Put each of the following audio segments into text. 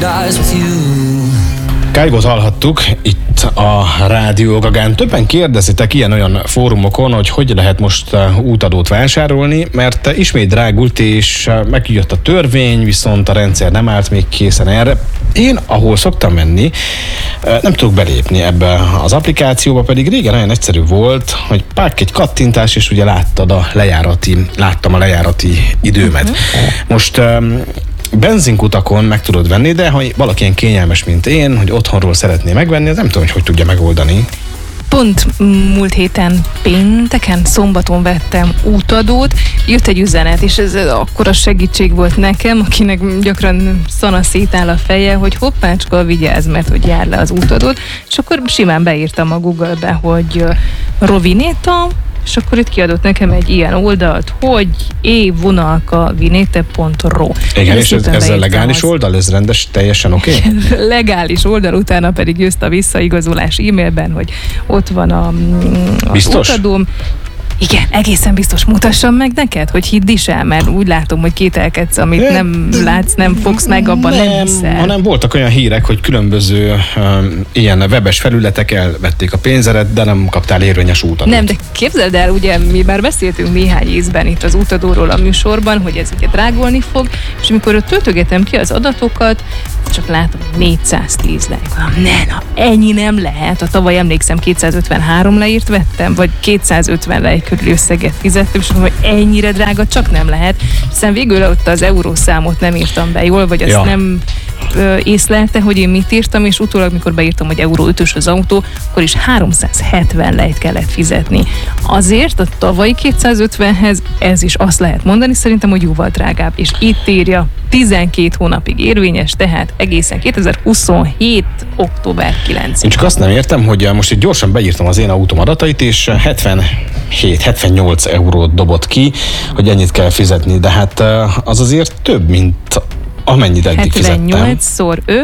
Kygot hallhattuk itt a Rádió Gagán. Többen kérdezitek ilyen-olyan fórumokon, hogy lehet most útadót vásárolni, mert ismét drágult, és megjött a törvény, viszont a rendszer nem állt még készen erre. Én, ahol szoktam menni, nem tudok belépni ebbe az applikációba, pedig régen olyan egyszerű volt, hogy egy kattintás, és ugye láttam a lejárati időmet. Most benzinkutakon meg tudod venni, de ha valaki ilyen kényelmes, mint én, hogy otthonról szeretné megvenni, az nem tudom, hogy tudja megoldani. Pont múlt héten pénteken, szombaton vettem útadót, jött egy üzenet, és ez akkora segítség volt nekem, akinek gyakran szanaszétál a feje, hogy hoppácska, vigyázz, mert hogy jár le az útadót, és akkor simán beírtam a Google-be, hogy Rovinéta, és akkor itt kiadott nekem egy ilyen oldalt, hogy e-vinete.ro. Igen, és ez a legális oldal, ez rendes, teljesen oké? Okay? Legális oldal, utána pedig jött a visszaigazolás e-mailben, hogy ott van az utadóm. Igen, egészen biztos, mutassam meg neked, hogy hidd is el, mert úgy látom, hogy kételkedsz, amit nem látsz, nem fogsz meg, abban nem hiszel. Hanem voltak olyan hírek, hogy különböző ilyen webes felületek elvették a pénzedet, de nem kaptál érvényes útadót. Nem, de képzeld el, ugye mi már beszéltünk néhány ízben itt az útadóról a műsorban, hogy ez ugye drágulni fog, és amikor ott töltögetem ki az adatokat, csak látom, 410 na, ennyi nem lehet. A tavaly emlékszem 253 leírt vettem, vagy 250 leírt körül összeget fizettem, és mondom, hogy ennyire drága csak nem lehet. Hiszen végül ott az eurószámot nem írtam be jól, vagy azt nem észlelte, hogy én mit írtam, és utólag, mikor beírtam, hogy euró 5-ös az autó, akkor is 370 lejt kellett fizetni. Azért a tavalyi 250-hez ez is azt lehet mondani, szerintem, hogy jóval drágább. És itt írja, 12 hónapig érvényes, tehát egészen 2027. október 9. Én csak azt nem értem, hogy most itt gyorsan beírtam az én autóm adatait, és 77-78 eurót dobott ki, hogy ennyit kell fizetni, de hát az azért több, mint amennyit eddig fizettem. 78x5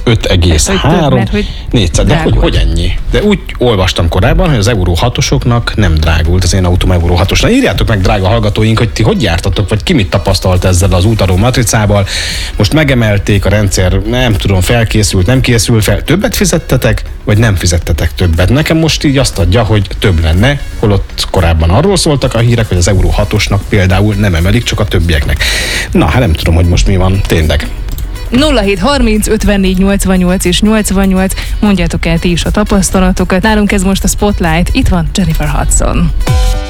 5,3 400, de hogy ennyi? De úgy olvastam korábban, hogy az Euró 6-osoknak nem drágult, az én autóm Euró 6-os. Na írjátok meg, drága hallgatóink, hogy ti hogy jártatok, vagy ki mit tapasztalt ezzel az útadó matricával. Most megemelték, a rendszer, nem tudom, felkészült, nem készült fel. Többet fizettetek, vagy nem fizettetek többet? Nekem most így azt adja, hogy több lenne, holott korábban arról szóltak a hírek, hogy az Euró 6-osnak például nem emelik, csak a többieknek. Na, hát nem tudom, hogy most mi van tényleg. 0730 54 88 és 88, mondjátok el ti is a tapasztalatokat. Nálunk ez most a Spotlight, itt van Jennifer Hudson.